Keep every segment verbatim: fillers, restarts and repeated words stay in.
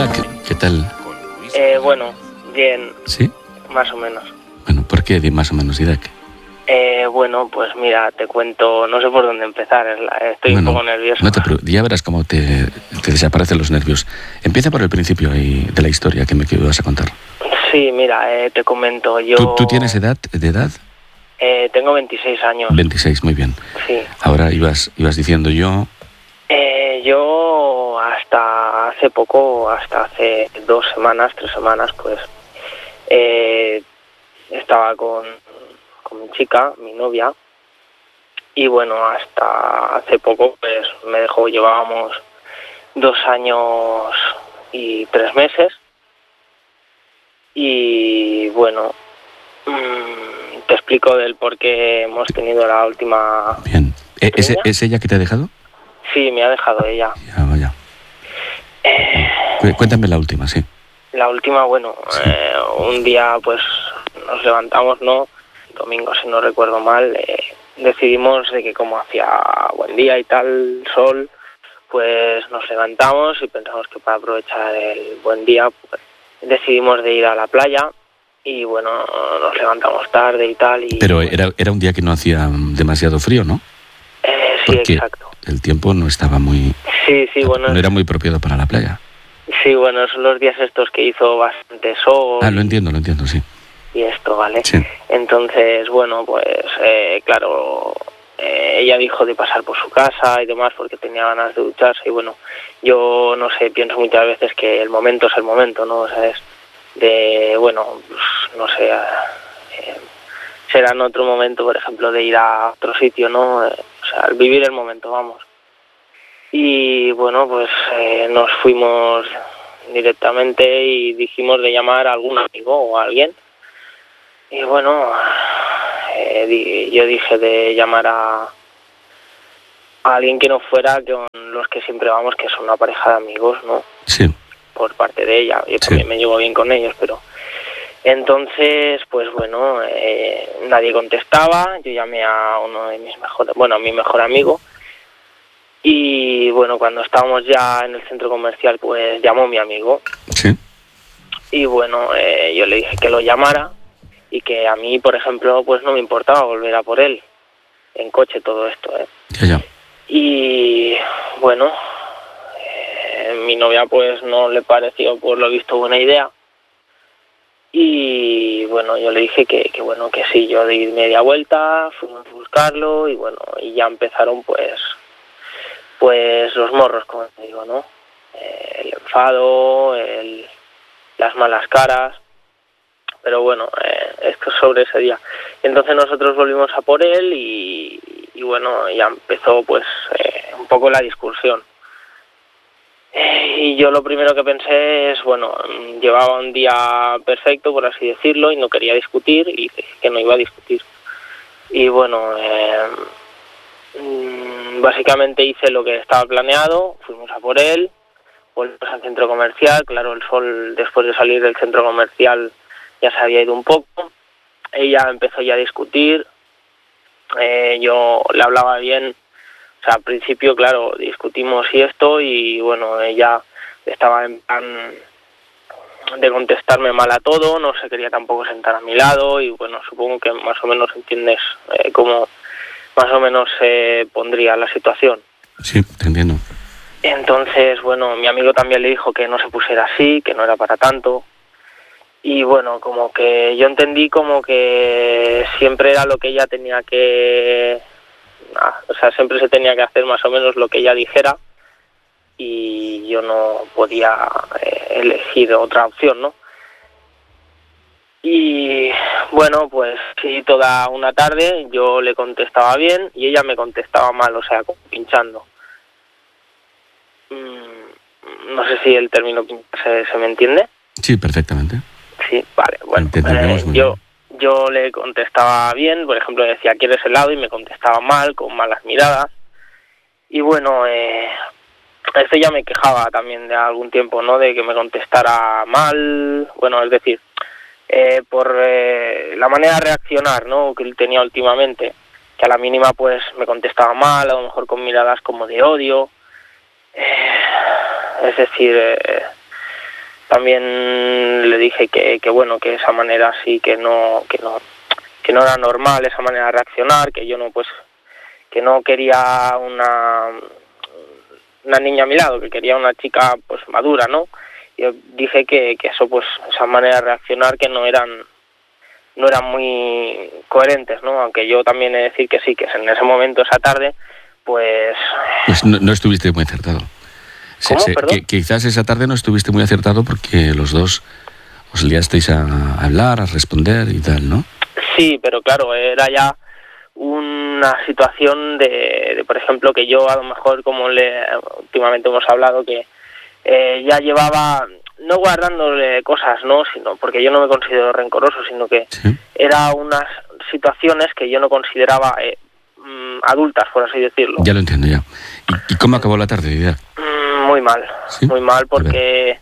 Irak, ¿qué tal? Eh, bueno, bien. ¿Sí? Más o menos. Bueno, ¿por qué di más o menos, Irak? Eh, bueno, pues mira, te cuento, no sé por dónde empezar, estoy bueno, un poco nervioso. No te preocupes, ya verás cómo te, te desaparecen los nervios. Empieza por el principio ahí de la historia que me que vas a contar. Sí, mira, eh, te comento, yo... ¿Tú, ¿Tú tienes edad? ¿De edad? Eh, tengo veintiséis años. veintiséis, muy bien. Sí. Ahora ibas, ibas diciendo yo... Eh, yo hasta hace poco, hasta hace dos semanas, tres semanas, pues, eh, estaba con, con mi chica, mi novia, y bueno, hasta hace poco, pues, me dejó, llevábamos dos años y tres meses, y bueno, mmm, te explico del por qué hemos tenido la última... Bien. ¿Es, ¿Es ella que te ha dejado? Sí, me ha dejado ella. Ya, vaya. Eh, Cuéntame la última, sí. La última, bueno, Sí. eh, un día pues nos levantamos, ¿no? Domingo, si no recuerdo mal, eh, decidimos de que como hacía buen día y tal, sol, pues nos levantamos y pensamos que para aprovechar el buen día, pues decidimos de ir a la playa y bueno, nos levantamos tarde y tal. Y, Pero bueno, era, era un día que no hacía demasiado frío, ¿no? Eh, sí, Porque exacto. el tiempo no estaba muy... Sí, sí, bueno. No era muy apropiado para la playa. Sí, bueno, son los días estos que hizo bastante sol. Ah, lo entiendo, lo entiendo, sí. Y esto, ¿vale? Sí. Entonces, bueno, pues, eh, claro, eh, ella dijo de pasar por su casa y demás porque tenía ganas de ducharse y bueno, yo, no sé, pienso muchas veces que el momento es el momento, ¿no? O sea, es de, bueno, pues, no sé, eh, será en otro momento, por ejemplo, de ir a otro sitio, ¿no? Eh, o sea, vivir el momento, vamos. Y bueno, pues eh, nos fuimos directamente y dijimos de llamar a algún amigo o a alguien. Y bueno, eh, di, yo dije de llamar a, a alguien que no fuera con los que siempre vamos, que son una pareja de amigos, ¿no? Sí. Por parte de ella. Yo Sí. también me llevo bien con ellos, pero... Entonces, pues bueno, eh, nadie contestaba. Yo llamé a uno de mis mejores... Bueno, a mi mejor amigo. Y bueno, cuando estábamos ya en el centro comercial, pues llamó mi amigo. Sí. Y bueno, eh, yo le dije que lo llamara y que a mí, por ejemplo, pues no me importaba volver a por él, en coche, todo esto, ¿eh? Ya, ya. Y bueno, eh, mi novia pues no le pareció, por lo visto, buena idea. Y bueno, yo le dije que, que bueno, que sí, yo di media vuelta, fuimos a buscarlo y bueno, y ya empezaron pues... pues los morros, como te digo, ¿no? Eh, el enfado, el, las malas caras, pero bueno, eh, esto es sobre ese día. Entonces nosotros volvimos a por él y, y bueno, ya empezó pues eh, un poco la discusión. Eh, y yo lo primero que pensé es, bueno, llevaba un día perfecto, por así decirlo, y no quería discutir, y dije que no iba a discutir. Y bueno, eh, básicamente hice lo que estaba planeado, fuimos a por él, volvimos al centro comercial, claro, el sol después de salir del centro comercial ya se había ido un poco, ella empezó ya a discutir, eh, yo le hablaba bien, o sea, al principio, claro, discutimos y esto, y bueno, ella estaba en plan de contestarme mal a todo, no se quería tampoco sentar a mi lado, y bueno, supongo que más o menos entiendes eh, cómo más o menos se eh, pondría la situación. Sí, te entiendo. Entonces, bueno, mi amigo también le dijo que no se pusiera así, que no era para tanto. Y bueno, como que yo entendí como que siempre era lo que ella tenía que... Ah, o sea, siempre se tenía que hacer más o menos lo que ella dijera. Y yo no podía eh, elegir otra opción, ¿no? Y bueno, pues sí, toda una tarde yo le contestaba bien y ella me contestaba mal, o sea, como pinchando. Mm, no sé si el término se, se me entiende. Sí, perfectamente. Sí, vale, bueno, eh, yo, yo le contestaba bien, por ejemplo, decía, ¿quieres helado? Y me contestaba mal, con malas miradas. Y bueno, eh, esto ya me quejaba también de algún tiempo, ¿no? De que me contestara mal, bueno, es decir... Eh, por eh, la manera de reaccionar, ¿no?, que él tenía últimamente, que a la mínima pues me contestaba mal, a lo mejor con miradas como de odio, eh, es decir, eh, también le dije que, que bueno, que esa manera sí que no, que no, que no era normal esa manera de reaccionar, que yo no, pues, que no quería una, una niña a mi lado, que quería una chica, pues, madura, ¿no? Yo dije que, que eso, pues, esa manera de reaccionar que no eran, no eran muy coherentes, ¿no? Aunque yo también he de decir que sí, que en ese momento, esa tarde, pues... Pues no, no estuviste muy acertado. ¿Cómo? Se, se, ¿Perdón? que, quizás esa tarde no estuviste muy acertado porque los dos os liasteis a hablar, a responder y tal, ¿no? Sí, pero claro, era ya una situación de, de por ejemplo, que yo a lo mejor, como le últimamente hemos hablado, que eh, ya llevaba, no guardándole cosas, no, sino porque yo no me considero rencoroso, sino que ¿Sí? era unas situaciones que yo no consideraba eh, mm, adultas, por así decirlo. Ya lo entiendo, ya. ¿Y, y cómo acabó la tarde, Didier? Muy mal, ¿Sí? muy mal, porque,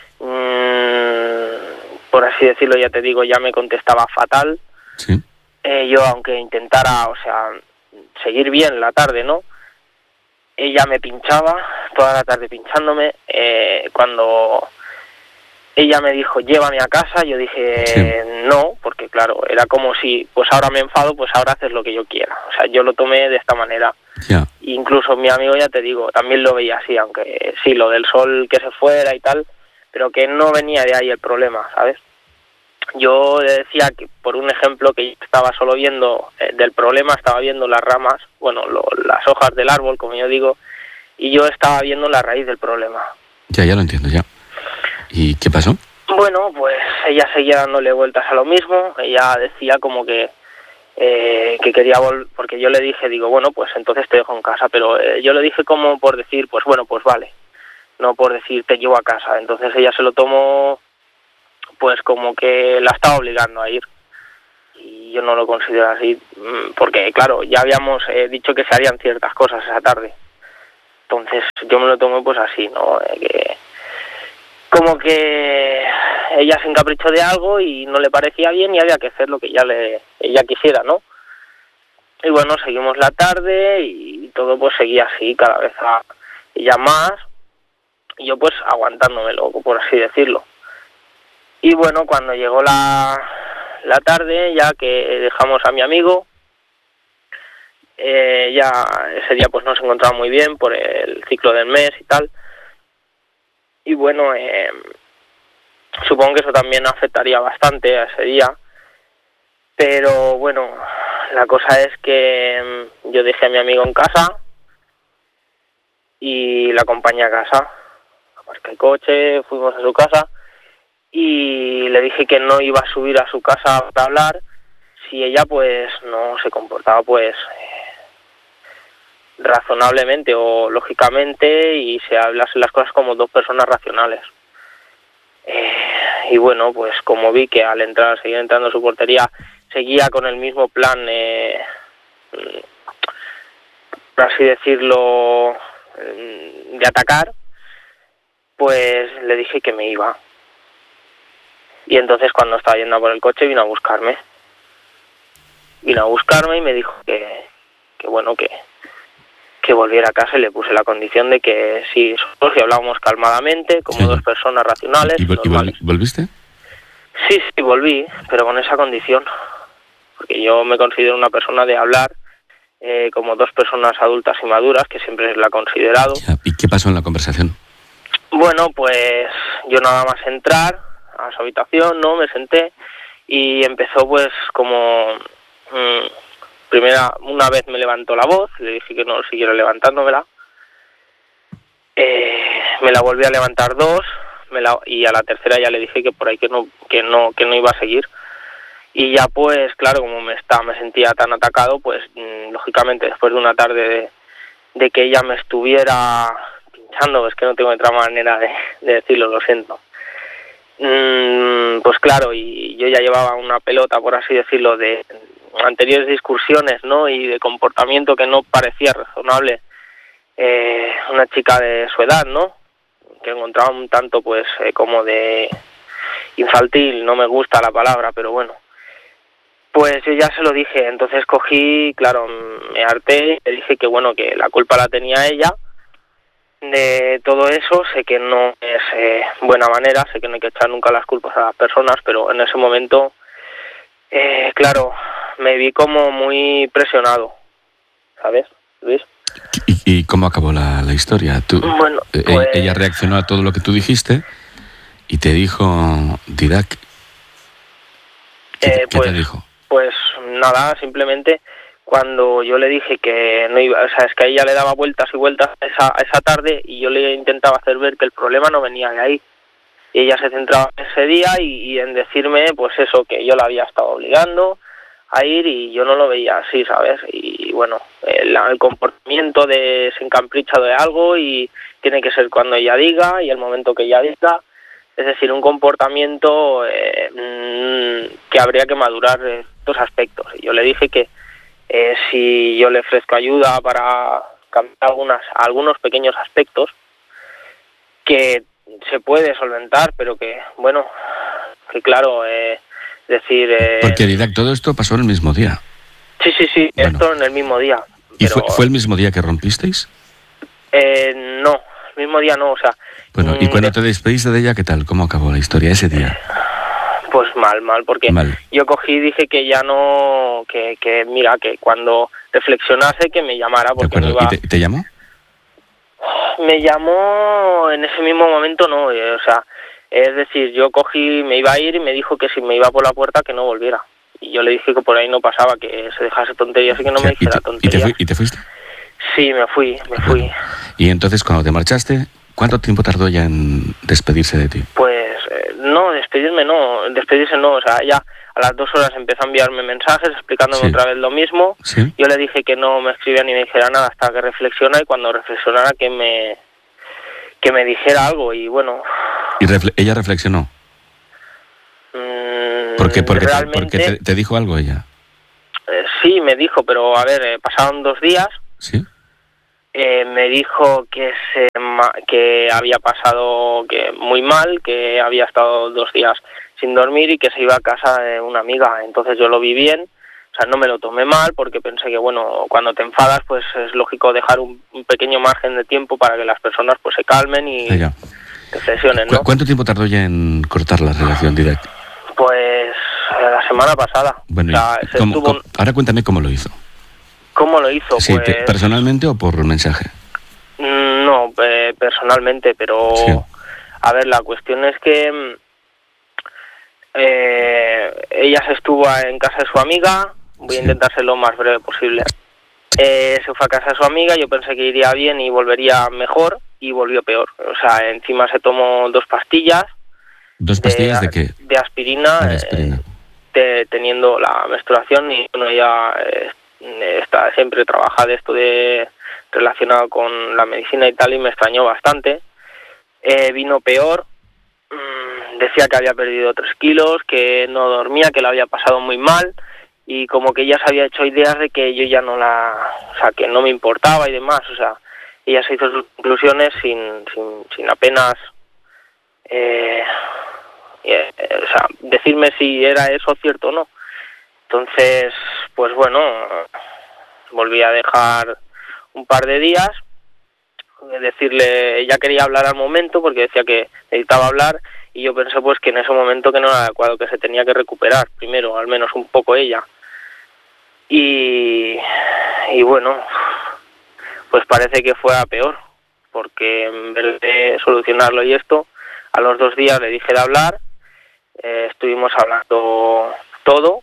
mmm, por así decirlo, ya te digo, ya me contestaba fatal. Sí. Eh, yo, aunque intentara, o sea, seguir bien la tarde, ¿no? Ella me pinchaba, toda la tarde pinchándome. Eh, cuando ella me dijo, llévame a casa, yo dije, Sí. no, porque claro, era como si, pues ahora me enfado, pues ahora haces lo que yo quiera. O sea, yo lo tomé de esta manera. Ya. Incluso mi amigo, ya te digo, también lo veía así, aunque sí, lo del sol que se fuera y tal, pero que no venía de ahí el problema, ¿sabes? Yo le decía que, por un ejemplo, que yo estaba solo viendo, eh, del problema estaba viendo las ramas, bueno, lo, las hojas del árbol, como yo digo, y yo estaba viendo la raíz del problema. Ya, ya lo entiendo, ya. ¿Y qué pasó? Bueno, pues ella seguía dándole vueltas a lo mismo, ella decía como que eh, que quería volver, porque yo le dije, digo, bueno, pues entonces te dejo en casa, pero eh, yo le dije como por decir, pues bueno, pues vale, no por decir te llevo a casa. Entonces ella se lo tomó pues como que la estaba obligando a ir, y yo no lo considero así, porque claro, ya habíamos eh, dicho que se harían ciertas cosas esa tarde, entonces yo me lo tomé pues así, ¿no? Eh, que como que ella se encaprichó de algo y no le parecía bien y había que hacer lo que ella le ella quisiera, ¿no? Y bueno, seguimos la tarde y todo pues seguía así, cada vez a ella más, y yo pues aguantándomelo, por así decirlo. Y bueno, cuando llegó la, la tarde, ya que dejamos a mi amigo, eh, ya ese día pues nos encontraba muy bien por el ciclo del mes y tal. Y bueno, eh, supongo que eso también afectaría bastante a ese día. Pero bueno, la cosa es que yo dejé a mi amigo en casa y la acompañé a casa. Aparqué el coche, fuimos a su casa y le dije que no iba a subir a su casa para hablar si ella pues no se comportaba pues eh, razonablemente o lógicamente y se hablasen las cosas como dos personas racionales. Eh, y bueno, pues como vi que al entrar, seguir entrando a su portería, seguía con el mismo plan, eh, por así decirlo, de atacar, pues le dije que me iba. Y entonces cuando estaba yendo por el coche vino a buscarme. Vino a buscarme y me dijo que, que bueno, que, que volviera a casa, y le puse la condición de que si nosotros si hablábamos calmadamente, como sí. dos personas racionales, ¿Y, vol- normales. y volviste? Sí, sí, volví, pero con esa condición. Porque yo me considero una persona de hablar eh, como dos personas adultas y maduras, que siempre la he considerado. Ya. ¿Y qué pasó en la conversación? Bueno, pues yo nada más entrar a su habitación, ¿no? Me senté y empezó pues como... Mmm, primera, una vez me levantó la voz, le dije que no siguiera levantándomela. Eh, me la volví a levantar dos, me la, y a la tercera ya le dije que por ahí que no, que no, que no iba a seguir. Y ya pues, claro, como me está, me sentía tan atacado, pues mmm, lógicamente después de una tarde de, de que ella me estuviera pinchando, es que no tengo otra manera de, de decirlo, lo siento. Mm, pues claro, y yo ya llevaba una pelota, por así decirlo, de anteriores discusiones, ¿no? Y de comportamiento que no parecía razonable eh, una chica de su edad, ¿no? Que encontraba un tanto, pues, eh, como de infantil, no me gusta la palabra, pero bueno. Pues yo ya se lo dije, entonces cogí, claro, me harté, le dije que bueno, que la culpa la tenía ella, de todo eso. Sé que no es eh, buena manera, sé que no hay que echar nunca las culpas a las personas, pero en ese momento, eh, claro, me vi como muy presionado, ¿sabes, Luis? ¿Y, y cómo acabó la, la historia? Tú, Bueno, eh, pues... ella reaccionó a todo lo que tú dijiste y te dijo, Didac, ¿qué, Eh, ¿qué pues, te dijo? Pues nada, simplemente cuando yo le dije que no iba, o sea, es que a ella le daba vueltas y vueltas esa, esa tarde y yo le intentaba hacer ver que el problema no venía de ahí. Y ella se centraba en ese día y, y en decirme, pues eso, que yo la había estado obligando a ir y yo no lo veía así, ¿sabes? Y bueno, el, el comportamiento de se encapricha de algo y tiene que ser cuando ella diga y el momento que ella diga. Es decir, un comportamiento eh, mmm, que habría que madurar en estos aspectos. Y yo le dije que eh, si yo le ofrezco ayuda para cambiar algunas, algunos pequeños aspectos, que se puede solventar, pero que, bueno, que claro, eh, es decir... Eh, Porque, Didac, todo esto pasó en el mismo día. Sí, sí, sí, bueno. Esto en el mismo día. ¿Y pero, fue, fue el mismo día que rompisteis? Eh, no, el mismo día no, o sea... Bueno, ¿y cuando de... te despediste de ella, qué tal? ¿Cómo acabó la historia ese día? Pues mal, mal, porque mal. yo cogí y dije que ya no... Que, que mira, que cuando reflexionase que me llamara, porque me iba... ¿Y te, te llamó? Me llamó en ese mismo momento, no, eh, o sea, es decir, yo cogí, me iba a ir y me dijo que si me iba por la puerta que no volviera. Y yo le dije que por ahí no pasaba, que se dejase tonterías y que no o sea, me dijera ¿y te, tonterías. ¿y te, fui, ¿Y te fuiste? Sí, me fui, me fui. Bueno, y entonces cuando te marchaste, ¿cuánto tiempo tardó ya en despedirse de ti? Pues eh, no, despedirme no, despedirse no, o sea, ya a las dos horas empezó a enviarme mensajes explicándome sí. otra vez lo mismo. ¿Sí? Yo le dije que no me escribía ni me dijera nada hasta que reflexionara y cuando reflexionara que me que me dijera algo y bueno. ¿Y refle ella reflexionó? Mmm, ¿Por qué? Porque, realmente, te, porque te, te dijo algo ella. Eh, sí, me dijo, pero a ver, eh, pasaron dos días. ¿Sí? Eh, me dijo que se que había pasado que muy mal, que había estado dos días sin dormir y que se iba a casa de una amiga. Entonces yo lo vi bien, o sea, no me lo tomé mal porque pensé que, bueno, cuando te enfadas, pues es lógico dejar un, un pequeño margen de tiempo para que las personas pues se calmen y Ella. reflexionen, ¿no? ¿Cu ¿Cuánto tiempo tardó ya en cortar la relación directa? Pues la semana pasada. Bueno, o sea, se ¿cómo, estuvo... cómo, ahora cuéntame cómo lo hizo. ¿Cómo lo hizo? Sí, pues... te, ¿personalmente o por mensaje? No, eh, personalmente, pero... Sí. A ver, la cuestión es que... Eh, ella se estuvo en casa de su amiga, voy sí. a intentar ser lo más breve posible. Eh, se fue a casa de su amiga, yo pensé que iría bien y volvería mejor, y volvió peor. O sea, encima se tomó dos pastillas. ¿Dos pastillas de, de qué? De aspirina, ah, de aspirina. Eh, de, teniendo la menstruación, y bueno, ella eh, está, siempre trabaja de esto de relacionado con la medicina y tal, y me extrañó bastante. Eh, vino peor. Decía que había perdido tres kilos, que no dormía, que la había pasado muy mal y como que ella se había hecho ideas de que yo ya no la... O sea, que no me importaba y demás. O sea, ella se hizo sus conclusiones sin, sin, sin apenas... Eh, eh, o sea, decirme si era eso cierto o no. Entonces, pues bueno, volví a dejar un par de días, decirle, ella quería hablar al momento porque decía que necesitaba hablar. Y yo pensé pues que en ese momento que no era adecuado, que se tenía que recuperar primero, al menos un poco ella. Y, y bueno, pues parece que fue a peor, porque en vez de solucionarlo y esto, a los dos días le dije de hablar, eh, estuvimos hablando todo,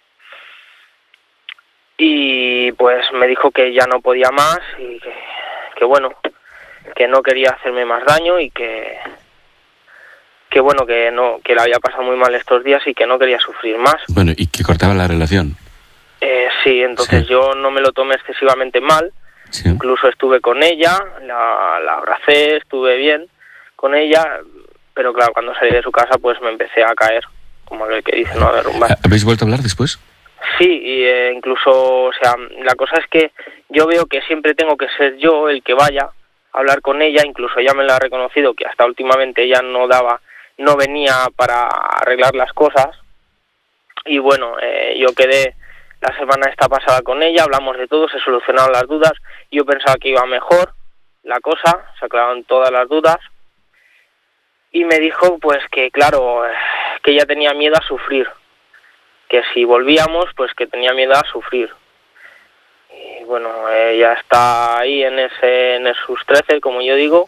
y pues me dijo que ya no podía más y que, que bueno, que no quería hacerme más daño y que... que bueno, que no, que la había pasado muy mal estos días y que no quería sufrir más. Bueno, ¿y que cortaba la relación? Eh, sí, entonces sí. Yo no me lo tomé excesivamente mal, sí. Incluso estuve con ella, la, la abracé, estuve bien con ella, pero claro, cuando salí de su casa pues me empecé a caer, como el que dice, ¿no? A derrumbar. ¿Habéis vuelto a hablar después? Sí, y eh, incluso, o sea, la cosa es que yo veo que siempre tengo que ser yo el que vaya a hablar con ella, incluso ella me lo ha reconocido, que hasta últimamente ella no daba... no venía para arreglar las cosas y bueno, eh, yo quedé la semana esta pasada con ella, hablamos de todo, se solucionaron las dudas, yo pensaba que iba mejor, la cosa, se aclararon todas las dudas y me dijo pues que claro, que ella tenía miedo a sufrir, que si volvíamos pues que tenía miedo a sufrir. Y bueno, ella está ahí en ese en sus trece, como yo digo,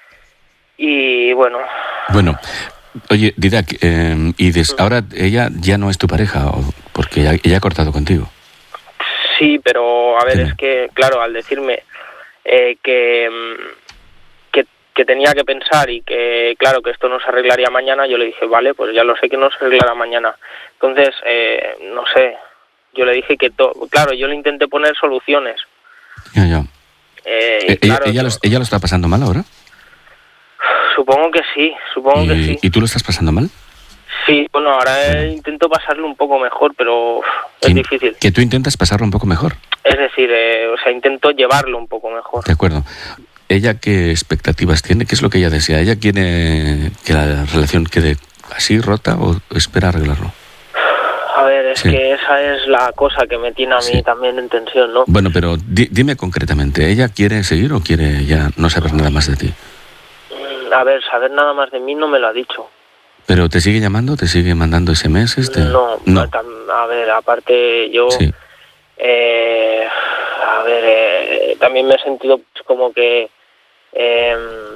y bueno. Bueno, oye, Didac, eh, y des, ahora ella ya no es tu pareja, porque ella, ella ha cortado contigo. Sí, pero a ver, Dime. Es que, claro, al decirme eh, que, que, que tenía que pensar y que, claro, que esto no se arreglaría mañana, yo le dije, vale, pues ya lo sé que no se arreglará mañana. Entonces, eh, no sé, yo le dije que, to- claro, yo le intenté poner soluciones. Ya, ya. Eh, y Eh, claro, ella, ella, yo- lo, ¿Ella lo está pasando mal ahora? Supongo que sí, supongo que ¿Y, sí. ¿Y tú lo estás pasando mal? Sí, bueno, ahora Bueno. eh, intento pasarlo un poco mejor, pero uf, es Que- difícil. Que tú intentas pasarlo un poco mejor. Es decir, eh, o sea, intento llevarlo un poco mejor. De acuerdo. ¿Ella qué expectativas tiene? ¿Qué es lo que ella desea? ¿Ella quiere que la relación quede así, rota, o espera arreglarlo? A ver, es Sí. que esa es la cosa que me tiene a mí Sí. también en tensión, ¿no? Bueno, pero di- dime concretamente, ¿ella quiere seguir o quiere ya no saber nada más de ti? Mm, A ver, saber nada más de mí no me lo ha dicho. ¿Pero te sigue llamando? ¿Te sigue mandando S M S? Te- No, no. tam- a ver, aparte yo, Sí. eh, a ver, eh, también me he sentido pues, como que, eh,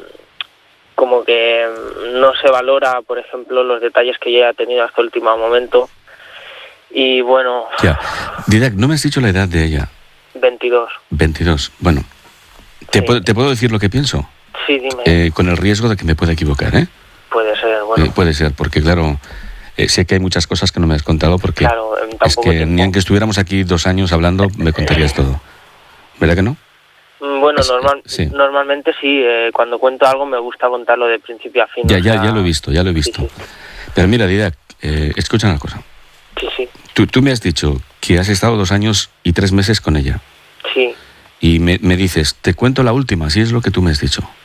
como que no se valora, por ejemplo, los detalles que ella ha tenido hasta el último momento. Y bueno, Ya. Didac, no me has dicho la edad de ella. veintidós. veintidós. Bueno, te, Sí. puedo, te puedo decir lo que pienso, Sí, dime, eh, con el riesgo de que me pueda equivocar, ¿eh? puede ser, bueno, Eh, puede ser, porque claro, eh, sé que hay muchas cosas que no me has contado, porque claro, en tan es poco que tiempo. ni aunque estuviéramos aquí dos años hablando, me contarías todo. ¿Verdad que no? Mm, Bueno, Es- normal, sí. normalmente sí, eh, cuando cuento algo me gusta contarlo de principio a fin. Ya, o ya, sea, ya lo he visto, ya lo he sí, visto. sí. Pero mira, Didac, eh, escucha una cosa. Sí, sí, Tú, tú me has dicho que has estado dos años y tres meses con ella. sí, Y me, me dices, te cuento la última, si es lo que tú me has dicho.